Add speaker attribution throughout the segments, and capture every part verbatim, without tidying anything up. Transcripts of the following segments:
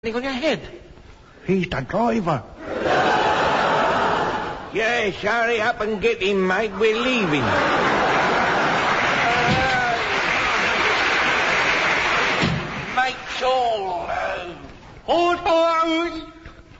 Speaker 1: on your head.
Speaker 2: He's the driver.
Speaker 3: Yes, hurry up and get him, mate. We're leaving. Uh, mates all. Uh,
Speaker 2: Hold on.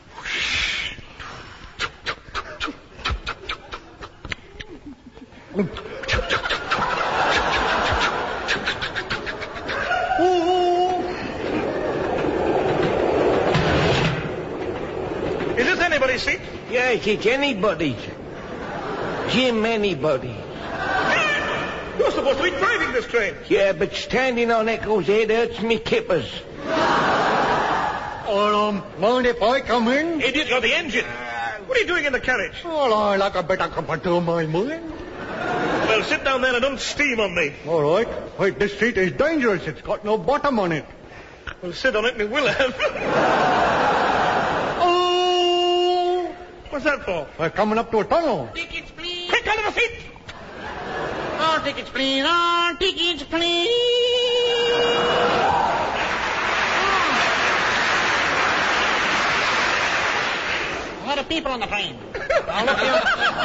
Speaker 4: Is this anybody's seat?
Speaker 3: yes, it's anybody's. Jim, anybody.
Speaker 4: You're supposed to be driving this train.
Speaker 3: Yeah, but standing on Eccles' head hurts me kippers.
Speaker 2: Oh, um, mind if I come in?
Speaker 4: Idiot, you're the engine. What are you doing in the carriage?
Speaker 2: Well, I like a bit of company to my mind.
Speaker 4: Well, sit down there and don't steam on me.
Speaker 2: All right. Wait, this seat is dangerous. It's got no bottom on it.
Speaker 4: Well, sit on it and it will have.
Speaker 2: Oh!
Speaker 4: What's that for?
Speaker 2: We're coming up to a tunnel.
Speaker 1: Tickets, please.
Speaker 4: Quick, out of the seat!
Speaker 1: All tickets, please. All tickets, please. A lot of people on the plane. I'll look you.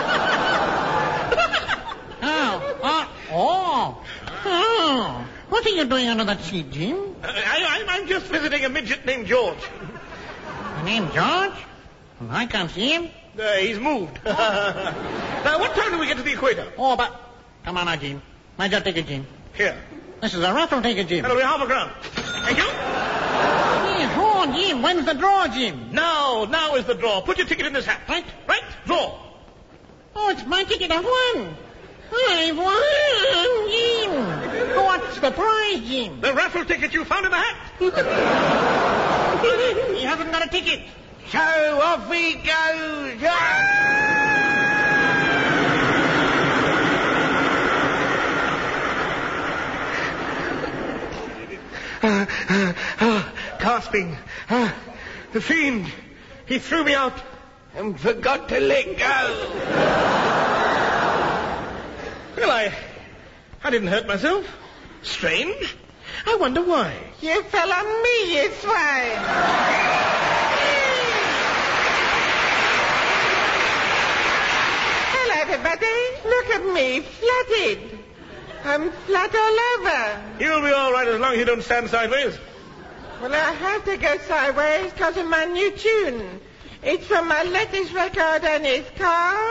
Speaker 1: Oh, oh, oh, oh. What are you doing under that seat, Jim?
Speaker 4: Uh, I, I, I'm just visiting a midget named George.
Speaker 1: Your name George? Well, I can't see him.
Speaker 4: Uh, he's moved. Now, what time do we get to the equator?
Speaker 1: Oh, but... Come on now, Jim. Mind your ticket, Jim.
Speaker 4: Here.
Speaker 1: This is a raffle ticket, Jim.
Speaker 4: That'll be half a crown. Thank you.
Speaker 1: Yes, oh, Jim. When's the draw, Jim?
Speaker 4: Now, now is the draw. Put your ticket in this hat.
Speaker 1: Right?
Speaker 4: Right? Draw.
Speaker 1: Oh, it's my ticket. I've won. I've won, Jim. What's the prize, Jim?
Speaker 4: The raffle ticket you found in the hat.
Speaker 1: He hasn't got a ticket.
Speaker 3: So off he goes. Ah!
Speaker 4: Uh, uh, uh, gasping. Uh, the fiend. He threw me out.
Speaker 3: And forgot to let go.
Speaker 4: Well, I... I didn't hurt myself. Strange. I wonder why.
Speaker 5: You fell on me, you swine. Hello, everybody. Look at me, flatted. I'm flat all over.
Speaker 4: You'll be all right as long as you don't stand sideways.
Speaker 5: Well, I have to go sideways because of my new tune. It's from my latest record and it's called...